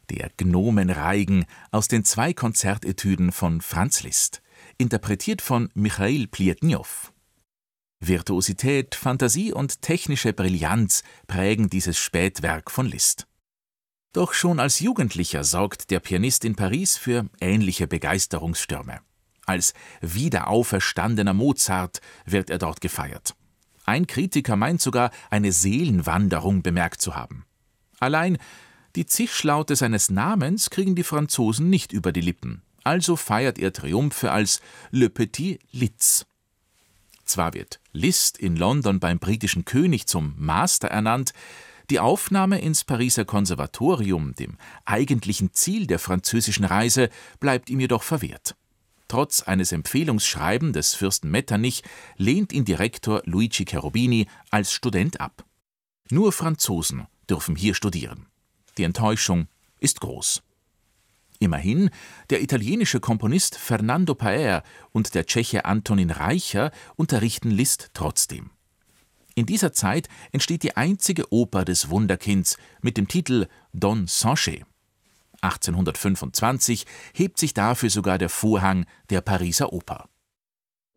Der Gnomenreigen aus den 2 Konzertetüden von Franz Liszt, interpretiert von Michail Pljetnjow. Virtuosität, Fantasie und technische Brillanz prägen dieses Spätwerk von Liszt. Doch schon als Jugendlicher sorgt der Pianist in Paris für ähnliche Begeisterungsstürme. Als wiederauferstandener Mozart wird er dort gefeiert. Ein Kritiker meint sogar, eine Seelenwanderung bemerkt zu haben. Allein die Zischlaute seines Namens kriegen die Franzosen nicht über die Lippen. Also feiert er Triumphe als Le Petit Litz. Zwar wird Liszt in London beim britischen König zum Master ernannt, die Aufnahme ins Pariser Konservatorium, dem eigentlichen Ziel der französischen Reise, bleibt ihm jedoch verwehrt. Trotz eines Empfehlungsschreiben des Fürsten Metternich lehnt ihn Direktor Luigi Cherubini als Student ab. Nur Franzosen dürfen hier studieren. Die Enttäuschung ist groß. Immerhin, der italienische Komponist Fernando Paer und der Tscheche Antonín Reicha unterrichten Liszt trotzdem. In dieser Zeit entsteht die einzige Oper des Wunderkinds mit dem Titel Don Sanché. 1825 hebt sich dafür sogar der Vorhang der Pariser Oper.